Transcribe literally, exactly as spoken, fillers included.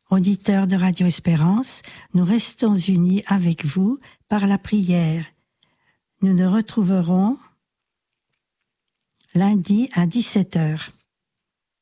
Auditeurs de Radio Espérance, nous restons unis avec vous par la prière. Nous nous retrouverons lundi à dix-sept heures.